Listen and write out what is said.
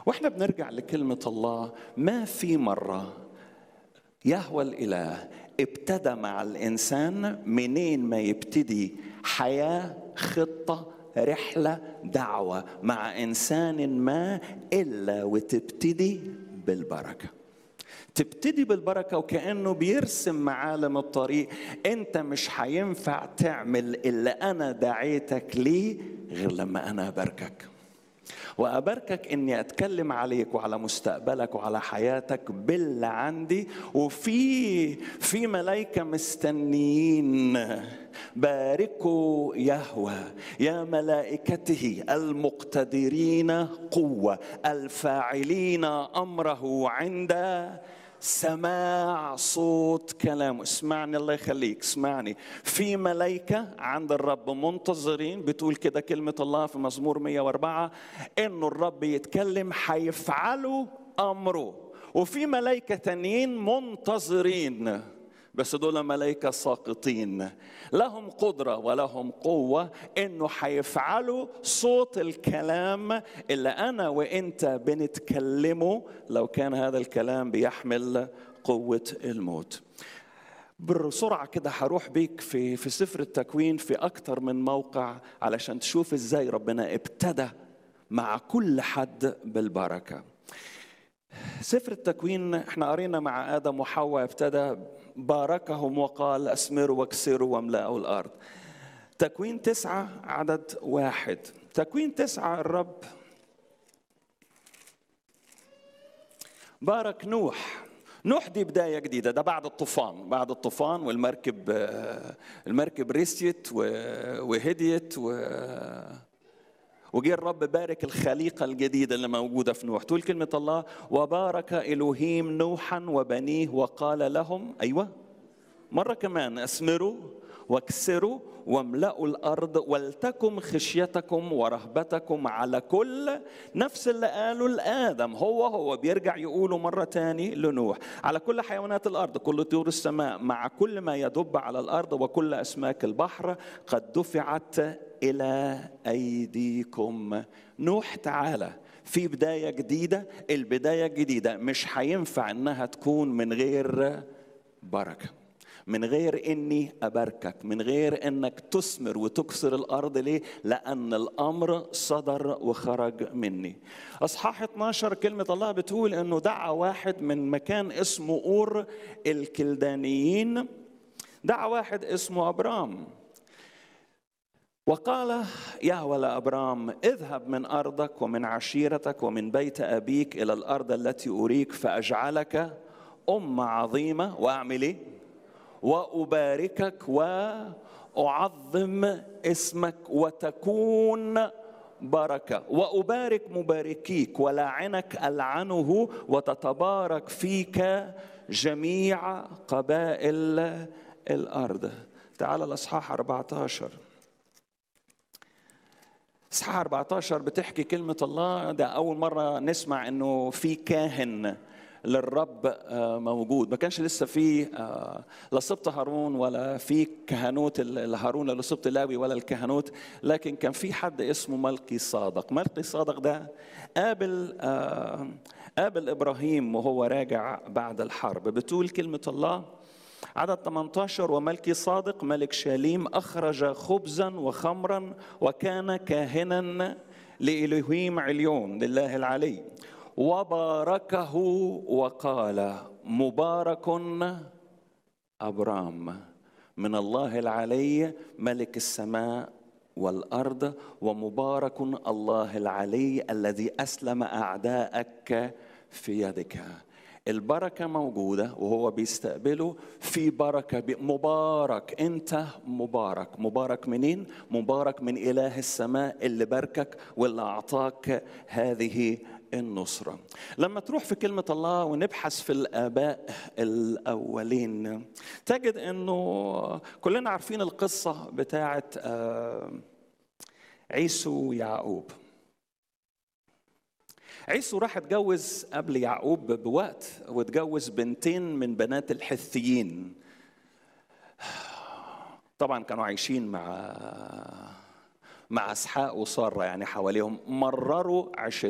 واحنا بنرجع لكلمة الله، ما في مرة يهوى الإله ابتدى مع الإنسان منين ما يبتدي حياة، خطة، رحلة، دعوة مع إنسان ما إلا وتبتدي بالبركة. تبتدي بالبركة، وكأنه بيرسم معالم الطريق. أنت مش هينفع تعمل اللي أنا دعيتك ليه غير لما أنا أباركك، وأباركك إني أتكلم عليك وعلى مستقبلك وعلى حياتك باللي عندي. وفي ملائكة مستنيين. باركوا يهوه يا ملائكته المقتدرين قوة الفاعلين أمره عند سماع صوت كلامه. اسمعني الله يخليك، اسمعني. في ملائكة عند الرب منتظرين، بتقول كده كلمة الله في مزمور 104 إنه الرب يتكلم هيفعلوا أمره. وفي ملائكة تانيين منتظرين، بس دول ملائكة ساقطين، لهم قدرة ولهم قوة إنه هيفعلوا صوت الكلام اللي أنا وإنت بنتكلمه، لو كان هذا الكلام بيحمل قوة الموت. بسرعة كده هروح بيك في سفر التكوين في أكتر من موقع علشان تشوف إزاي ربنا ابتدى مع كل حد بالبركة. سفر التكوين احنا قرينا مع آدم وحواء، ابتدى باركهم وقال أثمروا واكسروا واملأوا الأرض. تكوين 9 عدد 1. تكوين 9 الرب بارك نوح. نوح دي بداية جديدة، ده بعد الطوفان المركب رسيت وهديت وجي الرب بارك الخليقة الجديدة اللي موجودة في نوح. تقول كلمة الله: وبارك إلهيم نوحا وبنيه وقال لهم، أيوة مرة كمان: أثمروا واكسروا واملأوا الأرض ولتكن خشيتكم ورهبتكم على كل. نفس اللي قالوا لآدم هو بيرجع يقوله مرة تاني لنوح: على كل حيوانات الأرض، كل طيور السماء، مع كل ما يدب على الأرض، وكل أسماك البحر قد دفعت إلى أيديكم. نوح تعالى في بداية جديدة. البداية الجديدة مش هينفع إنها تكون من غير بركة، من غير إني أباركك، من غير إنك تثمر وتكسر الأرض. ليه؟ لأن الأمر صدر وخرج مني. أصحاح 12 كلمة الله بتقول إنه دعا واحد من مكان اسمه أور الكلدانيين، دعا واحد اسمه أبرام، وقال يهوه لأبرام: اذهب من أرضك ومن عشيرتك ومن بيت أبيك إلى الأرض التي أريك، فأجعلك أمة عظيمة، وأعمل إيه؟ وأباركك وأعظم اسمك وتكون بركة، وأبارك مباركيك ولعنك ألعنه، وتتبارك فيك جميع قبائل الأرض. تعال الأصحاح 14. اصحاح 14 بتحكي كلمة الله. ده أول مرة نسمع إنه في كاهن للرب موجود. ما كانش لسه في لا سبط هارون ولا في كهنوت الهارون ولا سبط لاوي ولا الكهنوت، لكن كان في حد اسمه ملقي صادق. ملقي صادق ده قابل إبراهيم وهو راجع بعد الحرب. بتقول كلمة الله عدد 18: وملكي صادق ملك شاليم أخرج خبزا وخمرا وكان كاهنا لإلهيم عليون لله العلي، وباركه وقال: مبارك أبرام من الله العلي ملك السماء والأرض، ومبارك الله العلي الذي أسلم أعداءك في يدك. البركة موجودة وهو بيستقبله في بركة. مبارك، أنت مبارك. مبارك منين؟ مبارك من إله السماء اللي باركك واللي أعطاك هذه النصرة. لما تروح في كلمة الله ونبحث في الآباء الأولين، تجد أنه كلنا عارفين القصة بتاعة عيسو ويعقوب. عيسو راح اتجوز قبل يعقوب بوقت، واتجوز بنتين من بنات الحثيين. طبعا كانوا عايشين مع اسحاق وسارة، يعني حواليهم، مرروا عيشتهم.